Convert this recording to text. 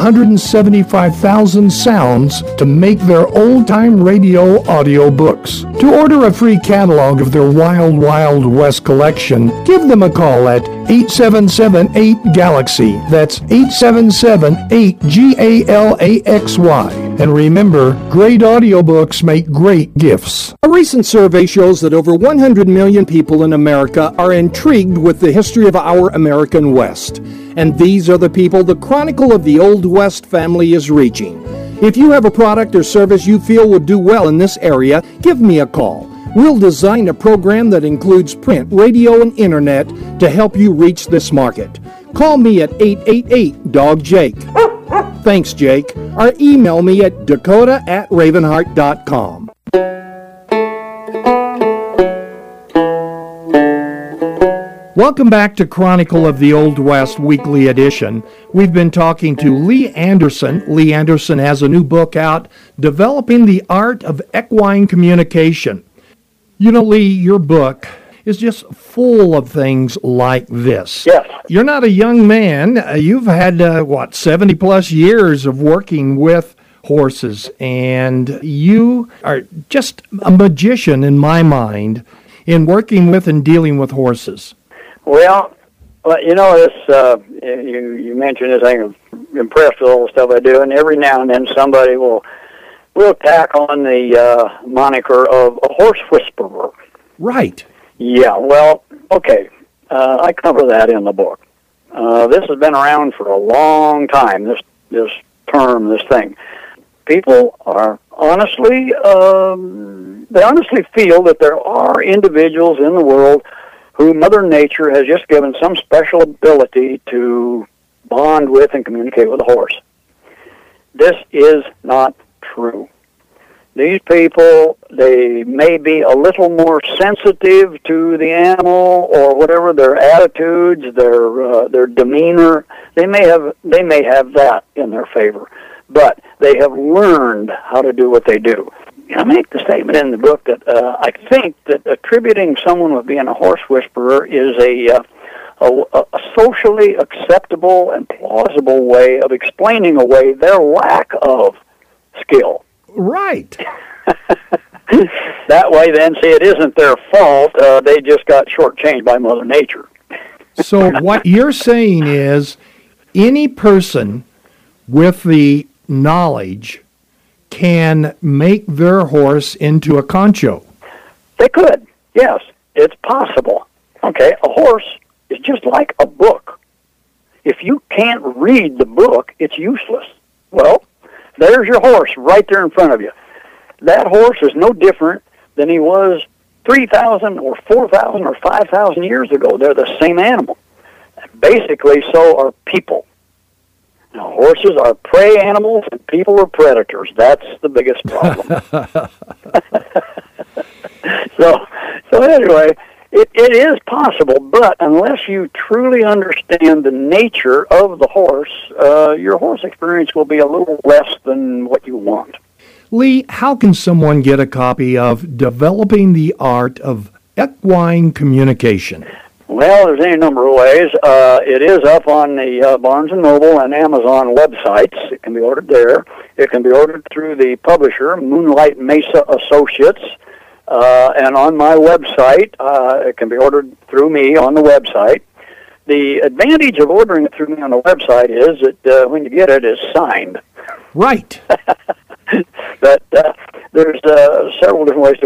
175,000 sounds to make their old-time radio audiobooks. To order a free catalog of their Wild Wild West collection, give them a call at 877-8-GALAXY. That's 877-8-GALAXY. And remember, great audiobooks make great gifts. A recent survey shows that over 100 million people in America are intrigued with the history of our American West. And these are the people the Chronicle of the Old West family is reaching. If you have a product or service you feel would do well in this area, give me a call. We'll design a program that includes print, radio, and internet to help you reach this market. Call me at 888-DOG-JAKE. Thanks, Jake. Or email me at dakota@ravenheart.com. Welcome back to Chronicle of the Old West Weekly Edition. We've been talking to Lee Anderson. Lee Anderson has a new book out, Developing the Art of Equine Communication. You know, Lee, your book is just full of things like this. Yes. You're not a young man. You've had, 70-plus years of working with horses, and you are just a magician in my mind in working with and dealing with horses. Well, you know, this you mentioned this. I'm impressed with all the stuff I do, and every now and then somebody will tack on the moniker of a horse whisperer. Right. Yeah. Well, okay. I cover that in the book. This has been around for a long time. This term, this thing. People are honestly feel that there are individuals in the world who Mother Nature has just given some special ability to bond with and communicate with a horse. This is not true. These people, they may be a little more sensitive to the animal or whatever, their attitudes, their demeanor. They may have that in their favor, but they have learned how to do what they do. I make the statement in the book that I think that attributing someone with being a horse whisperer is a socially acceptable and plausible way of explaining away their lack of skill. Right. That way, then, see, it isn't their fault. They just got shortchanged by Mother Nature. So what you're saying is any person with the knowledge can make their horse into a concho. They could, yes. It's possible. Okay, a horse is just like a book. If you can't read the book, it's useless. Well, there's your horse right there in front of you. That horse is no different than he was 3,000 or 4,000 or 5,000 years ago. They're the same animal. Basically, so are people. Now, horses are prey animals and people are predators. That's the biggest problem. So anyway, it is possible, but unless you truly understand the nature of the horse, your horse experience will be a little less than what you want. Lee, how can someone get a copy of Developing the Art of Equine Communication? Well, there's any number of ways. It is up on the Barnes & Noble and Amazon websites. It can be ordered there. It can be ordered through the publisher, Moonlight Mesa Associates, and on my website. It can be ordered through me on the website. The advantage of ordering it through me on the website is that when you get it, it's signed. Right. But there's several different ways to